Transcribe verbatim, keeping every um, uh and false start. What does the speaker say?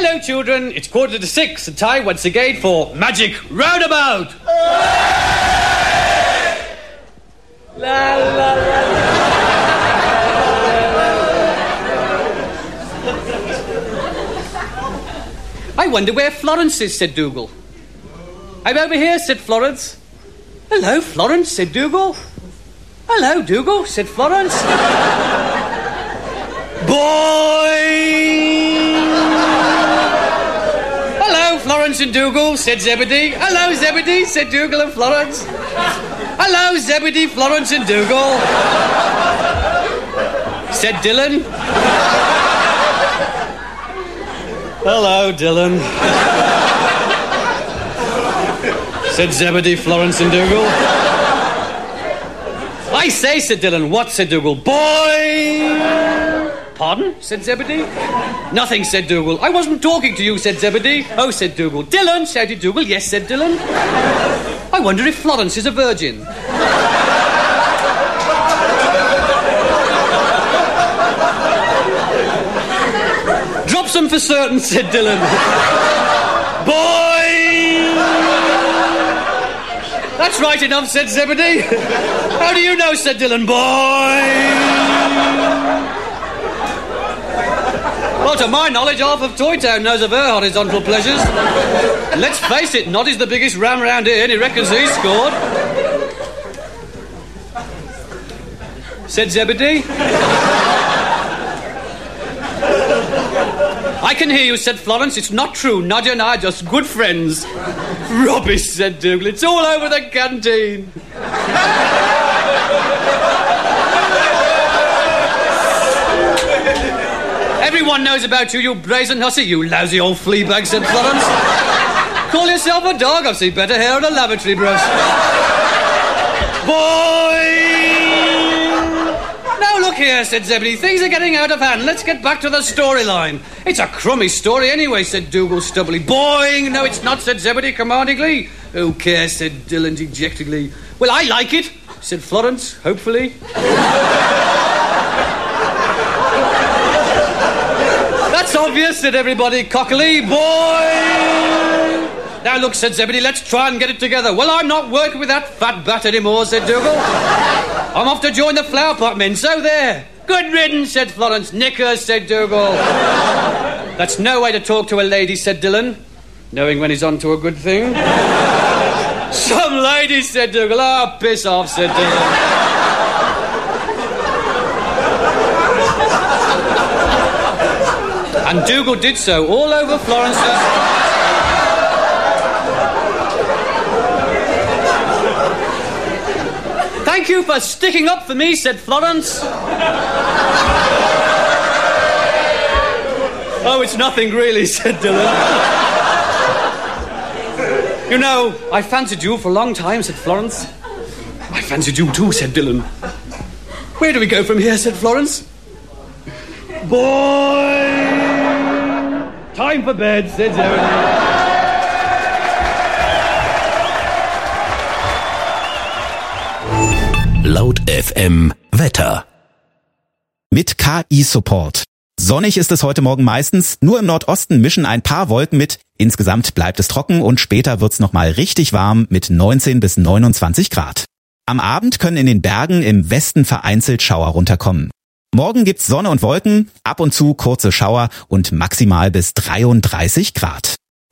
Hello, children. It's quarter to six, and time once again for Magic Roundabout. La, la, la, I wonder where Florence is, said Dougal. I'm over here, said Florence. Hello, Florence, said Dougal. Hello, Dougal, said Florence. Boing! Hello, Florence and Dougal, said Zebedee. Hello, Zebedee, said Dougal and Florence. Hello, Zebedee, Florence and Dougal, said Dylan. Hello, Dylan, said Zebedee, Florence and Dougal. I say, said Dylan. What, said Dougal? Boing! Pardon, said Zebedee. Nothing, said Dougal. I wasn't talking to you, said Zebedee. Oh, said Dougal. Dylan, shouted Dougal. Yes, said Dylan. I wonder if Florence is a virgin. Drop some for certain, said Dylan. Boing! That's right enough, said Zebedee. How do you know, said Dylan. Boing! Well, to my knowledge, half of Toy Town knows of her horizontal pleasures. Let's face it, Noddy's the biggest ram round here, and he reckons he's scored. Said Zebedee. I can hear you, said Florence. It's not true. Nadia and I are just good friends. Rubbish, said Dougal. It's all over the canteen. Everyone knows about you, you brazen hussy, you lousy old flea bag, said Florence. Call yourself a dog. I've seen better hair on a lavatory brush. Boy! Now look here, said Zebedee. Things are getting out of hand. Let's get back to the storyline. It's a crummy story anyway, said Dougal stubbily. Boing! No, it's not, said Zebedee commandingly. Who cares, said Dylan dejectedly. Well, I like it, said Florence, hopefully. That's obvious, said everybody cockily. Boing! Now look, said Zebedee, let's try and get it together. Well, I'm not working with that fat bat anymore, said Dougal. I'm off to join the flower pot men, so there. Good riddance, said Florence. Knickers, said Dougal. That's no way to talk to a lady, said Dylan, knowing when he's on to a good thing. Some lady, said Dougal. Oh, piss off, said Dylan. And Dougal did so all over Florence's... Thank you for sticking up for me, said Florence. Oh, it's nothing really, said Dylan. You know, I fancied you for a long time, said Florence. I fancied you too, said Dylan. Where do we go from here, said Florence. Boy! Time for bed, said Zebedee. Laut F M Wetter. Mit K I-Support. Sonnig ist es heute Morgen meistens, nur im Nordosten mischen ein paar Wolken mit. Insgesamt bleibt es trocken und später wird's nochmal richtig warm mit neunzehn bis neunundzwanzig Grad. Am Abend können in den Bergen im Westen vereinzelt Schauer runterkommen. Morgen gibt's Sonne und Wolken, ab und zu kurze Schauer und maximal bis dreiunddreißig Grad.